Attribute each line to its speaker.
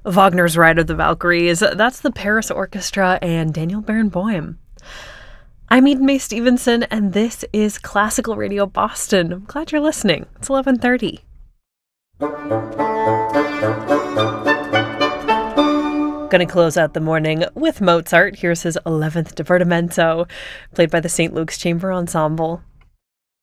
Speaker 1: Wagner's Ride of the Valkyries. That's the Paris Orchestra and Daniel Barenboim. I'm Eden Mae Stevenson, and this is Classical Radio Boston. I'm glad you're listening. It's 11:30. Going to close out the morning with Mozart. Here's his 11th Divertimento, played by the St. Luke's Chamber Ensemble.